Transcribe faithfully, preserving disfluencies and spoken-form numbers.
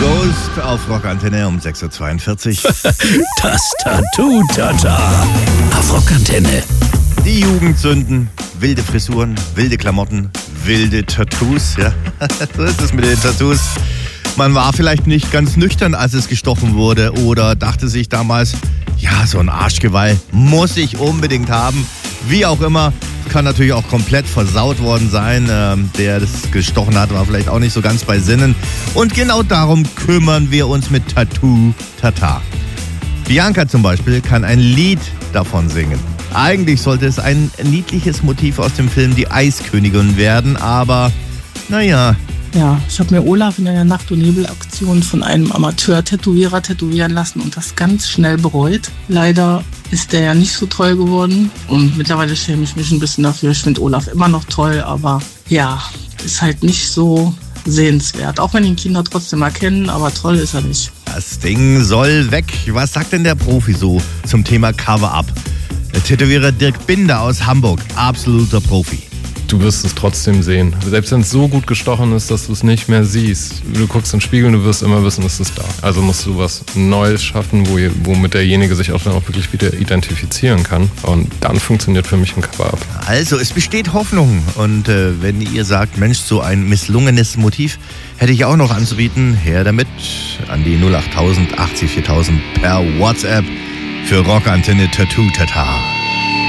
Ghost auf Rockantenne um sechs Uhr zweiundvierzig. Das Tattoo-Tata auf Rockantenne. Die Jugendsünden, wilde Frisuren, wilde Klamotten, wilde Tattoos. Ja, so ist es mit den Tattoos. Man war vielleicht nicht ganz nüchtern, als es gestochen wurde, oder dachte sich damals, ja, so ein Arschgeweih muss ich unbedingt haben. Wie auch immer, kann natürlich auch komplett versaut worden sein. Ähm, der das gestochen hat, war vielleicht auch nicht so ganz bei Sinnen. Und genau darum kümmern wir uns mit Tattoo Tata. Bianca zum Beispiel kann ein Lied davon singen. Eigentlich sollte es ein niedliches Motiv aus dem Film Die Eiskönigin werden, aber naja. Ja, ich habe mir Olaf in einer Nacht- und Nebel-Aktion von einem Amateur-Tätowierer tätowieren lassen und das ganz schnell bereut. Leider ist der ja nicht so toll geworden und mittlerweile schäme ich mich ein bisschen dafür. Ich finde Olaf immer noch toll, aber ja, ist halt nicht so sehenswert. Auch wenn ihn Kinder trotzdem erkennen, aber toll ist er nicht. Das Ding soll weg. Was sagt denn der Profi so zum Thema Cover-Up? Der Tätowierer Dirk Binder aus Hamburg, absoluter Profi. Du wirst es trotzdem sehen. Selbst wenn es so gut gestochen ist, dass du es nicht mehr siehst. Du guckst in den Spiegel und du wirst immer wissen, es ist da. Also musst du was Neues schaffen, wo, womit derjenige sich auch dann auch wirklich wieder identifizieren kann. Und dann funktioniert für mich ein Cover-Up. Also es besteht Hoffnung. Und äh, wenn ihr sagt, Mensch, so ein misslungenes Motiv hätte ich auch noch anzubieten, her damit an die null acht tausend achtzig viertausend per WhatsApp für Rockantenne Tattoo Tata.